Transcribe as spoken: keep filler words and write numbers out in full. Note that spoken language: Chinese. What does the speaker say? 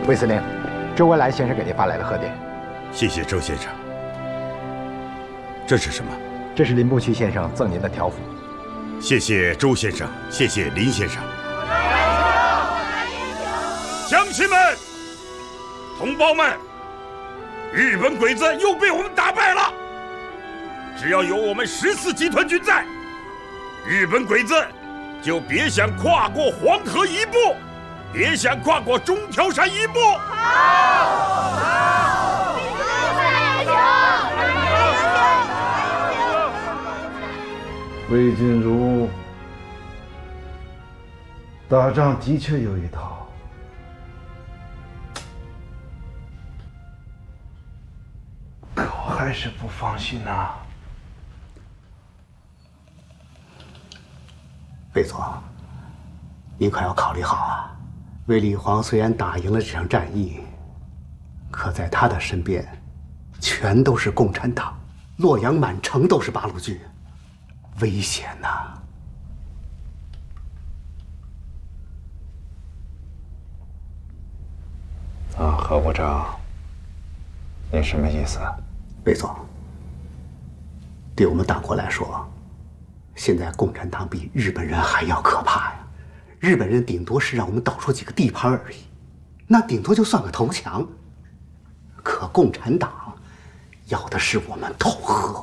魏司令，周文兰先生给您发来的贺电。 谢谢周先生。这是什么？ 这是林步区先生赠您的条幅。 谢谢周先生，谢谢林先生。乡亲们，同胞们，日本鬼子又被我们打败了。只要有我们十四集团军在，日本鬼子就别想跨过黄河一步，别想跨过中条山一步。好，好， 魏晋如，打仗的确有一套，可我还是不放心呐。 魏总，您可要考虑好啊！卫立煌虽然打赢了这场战役，可在他的身边，全都是共产党，洛阳满城都是八路军，危险呐！ 啊，何部长，你什么意思？ 魏总，对我们党国来说，现在共产党比日本人还要可怕呀！日本人顶多是让我们倒出几个地盘而已，那顶多就算个投降。可共产党要的是我们投降。